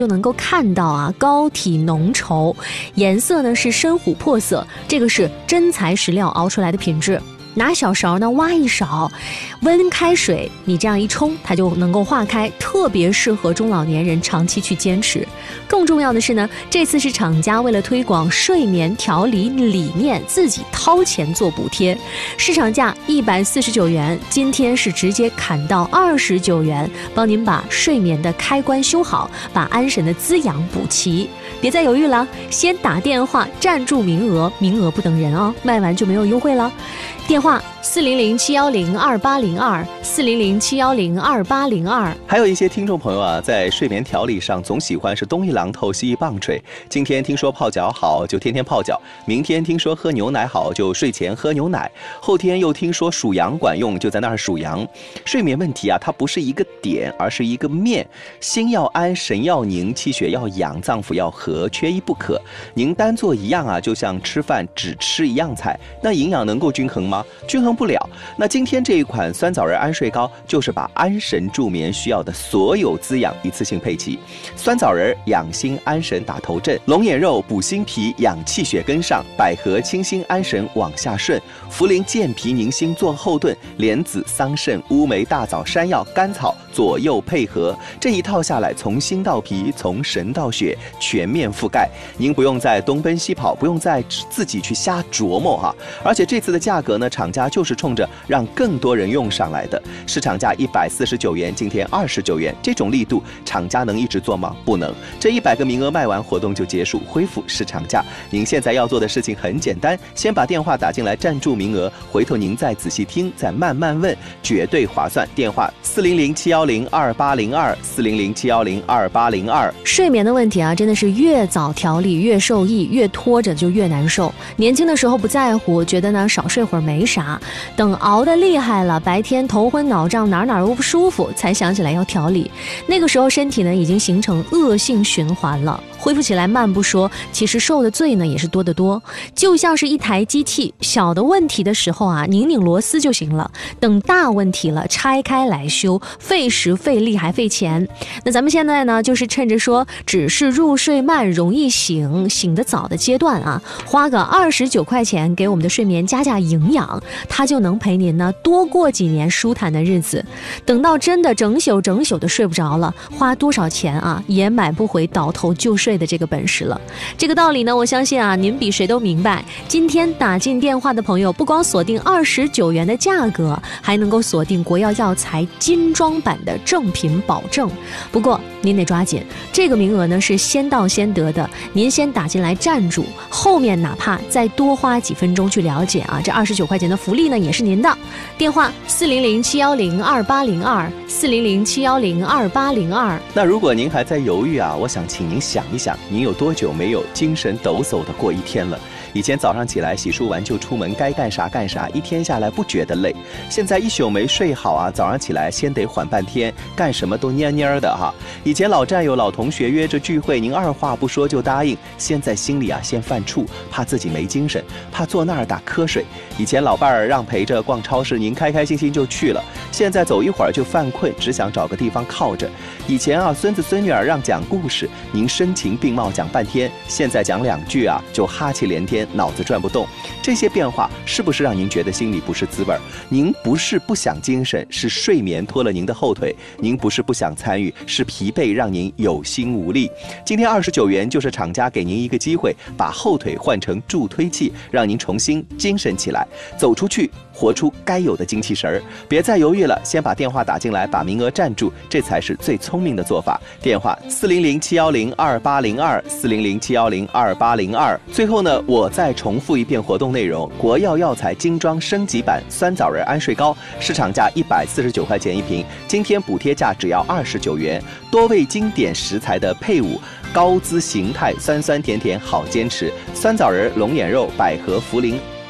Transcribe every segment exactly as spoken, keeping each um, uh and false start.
就能够看到啊，膏体浓稠，颜色呢是深琥珀色，这个是真材实料熬出来的品质。拿小勺呢挖一勺，温开水，你这样一冲，它就能够化开，特别适合中老年人长期去坚持。更重要的是呢，这次是厂家为了推广睡眠调理理念，自己掏钱做补贴，市场价一百四十九元，今天是直接砍到二十九元，帮您把睡眠的开关修好，把安神的滋养补齐。别再犹豫了，先打电话占住名额，名额不等人哦，卖完就没有优惠了。电话四零零七幺零二八零二四零零七幺零二八零二。 还有一些听众朋友啊，在睡眠调理上总喜欢是东一榔头西一棒槌。今天听说泡脚好，就天天泡脚；明天听说喝牛奶好，就睡前喝牛奶；后天又听说数羊管用，就在那儿数羊。睡眠问题啊，它不是一个点，而是一个面。心要安，神要宁，气血要养，脏腑要和，缺一不可。您单做一样啊，就像吃饭只吃一样菜，那营养能够均衡吗？均衡不了。那今天这一款酸枣仁安睡膏，就是把安神助眠需要的所有滋养一次性配齐。酸枣仁养心安神打头阵，龙眼肉补心脾养气血跟上，百合清心安神往下顺，茯苓健脾宁心做后盾，莲子桑葚乌梅大枣山药甘草左右配合，这一套下来，从心到脾，从神到血，全面覆盖。您不用再东奔西跑，不用再自己去瞎琢磨哈。而且这次的价格呢，厂家就是冲着让更多人用上来的。市场价一百四十九元，今天二十九元，这种力度，厂家能一直做吗？不能。这一百个名额卖完，活动就结束，恢复市场价。您现在要做的事情很简单，先把电话打进来占住名额，回头您再仔细听，再慢慢问，绝对划算。电话四零零七幺零二八零二四零零七幺零二八零二。 睡眠的问题啊，真的是越早调理越受益，越拖着就越难受。年轻的时候不在乎，觉得呢少睡会儿没啥，等熬得厉害了，白天头昏脑胀，哪哪都不舒服，才想起来要调理。那个时候身体呢已经形成恶性循环了。恢复起来慢不说，其实受的罪呢也是多得多。就像是一台机器，小的问题的时候啊，拧拧螺丝就行了，等大问题了，拆开来修，费时费力还费钱。那咱们现在呢，就是趁着说只是入睡慢容易醒，醒得早的阶段啊，花个二十九块钱给我们的睡眠加加营养，它就能陪您呢多过几年舒坦的日子。等到真的整宿整宿的睡不着了，花多少钱啊也买不回倒头就睡的这个本事了。这个道理呢，我相信啊，您比谁都明白。今天打进电话的朋友，不光锁定二十九元的价格，还能够锁定国药药材精装版的正品保证。不过您得抓紧，这个名额呢是先到先得的，您先打进来站住，后面哪怕再多花几分钟去了解啊，这二十九块钱的福利呢也是您的。电话四零零七幺零二八零二四零零七幺零二八零二。 那如果您还在犹豫啊，我想请您想一想，您有多久没有精神抖擞的过一天了？以前早上起来洗漱完就出门，该干啥干啥，一天下来不觉得累。现在一宿没睡好啊，早上起来先得缓半天，干什么都蔫蔫的哈。以前老战友老同学约着聚会，您二话不说就答应，现在心里啊先犯怵，怕自己没精神，怕坐那儿打瞌睡。以前老伴儿让陪着逛超市，您开开心心就去了，现在走一会儿就犯困，只想找个地方靠着。以前啊孙子孙女儿让讲故事，您声情并茂讲半天，现在讲两句啊就哈气连天，脑子转不动。这些变化是不是让您觉得心里不是滋味？您不是不想精神，是睡眠拖了您的后腿；您不是不想参与，是疲惫让您有心无力。今天二十九元就是厂家给您一个机会，把后腿换成助推器，让您重新精神起来，走出去，活出该有的精气神儿。别再犹豫了，先把电话打进来，把名额占住，这才是最聪明的做法。电话四零零七幺零二八零二四零零七幺零二八零二。最后呢，我再重复一遍活动内容：国药药材精装升级版酸枣仁安睡膏，市场价一百四十九块钱一瓶，今天补贴价只要二十九元，多味经典食材的配伍，高姿形态，酸酸甜甜好坚持。酸枣仁、龙眼肉、百合、茯苓、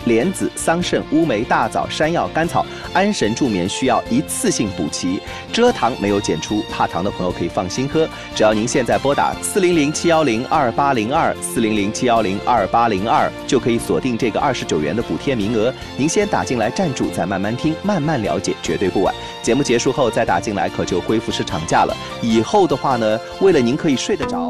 莲子、桑葚、乌梅、大枣、山药、甘草、安神助眠需要一次性补齐。蔗糖没有检出，怕糖的朋友可以放心喝。只要您现在拨打四零零七幺零二八零二四零零七幺零二八零二，就可以锁定这个二十九元的补贴名额。您先打进来站住，再慢慢听，慢慢了解，绝对不晚。节目结束后再打进来，可就恢复市场价了。以后的话呢，为了您可以睡得着。